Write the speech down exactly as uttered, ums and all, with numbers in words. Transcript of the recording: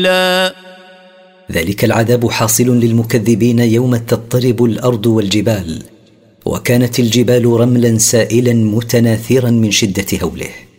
لا. ذلك العذاب حاصل للمكذبين يوم تضطرب الأرض والجبال، وكانت الجبال رملا سائلا متناثرا من شدة هوله.